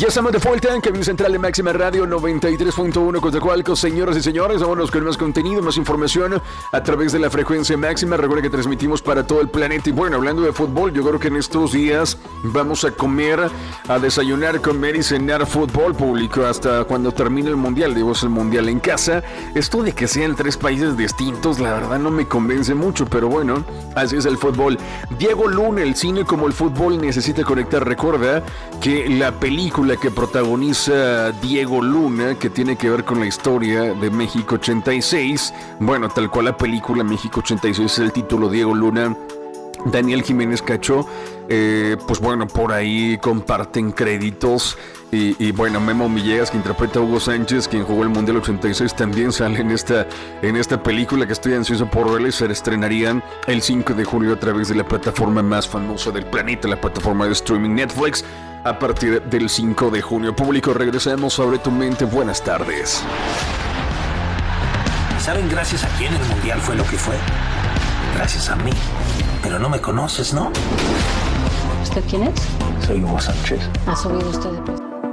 Ya estamos de vuelta en Cabina Central de Máxima Radio 93.1 Coatzacoalcos. Señoras y señores, vámonos con más contenido, más información a través de la frecuencia máxima. Recuerda que transmitimos para todo el planeta. Y bueno, hablando de fútbol, yo creo que en estos días vamos a comer, a desayunar, comer y cenar fútbol público hasta cuando termine el Mundial. Digo, es el Mundial en casa. Esto de que sean 3 países distintos, la verdad no me convence mucho, pero bueno, así es el fútbol. Diego Luna, el cine como el fútbol necesita conectar. Recuerda que la película que protagoniza Diego Luna, que tiene que ver con la historia de México 86, bueno, tal cual la película México 86 es el título, Diego Luna, Daniel Jiménez Cacho, pues bueno, por ahí comparten créditos. Y bueno, Memo Villegas, que interpreta a Hugo Sánchez, quien jugó el Mundial 86, también sale en esta película que estoy ansioso por verla. Se estrenarían el 5 de julio a través de la plataforma más famosa del planeta, la plataforma de streaming Netflix, a partir del 5 de junio. Público, regresamos sobre tu mente. Buenas tardes. ¿Saben gracias a quién el Mundial fue lo que fue? Gracias a mí. Pero no me conoces, ¿no? ¿Usted quién es? Soy Hugo Sánchez. ¿Ha subido usted de precio?